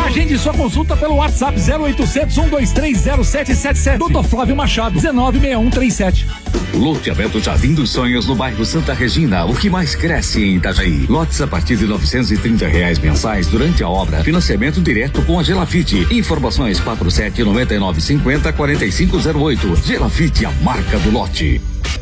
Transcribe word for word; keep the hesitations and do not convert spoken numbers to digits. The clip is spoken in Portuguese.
Agende sua consulta pelo WhatsApp zero oitocentos, um dois três, zero sete sete sete. doutor Flávio Machado, dezenove sessenta e um trinta e sete. Loteamento Jardim dos Sonhos no bairro Santa Regina, o que mais cresce em Itajaí. Lotes a partir de novecentos e trinta reais mensais durante a obra. Financiamento direto com a Gelafite. Informações quatro sete nove nove cinquenta quarenta e cinco zero oito. Gelafite, a marca do lote.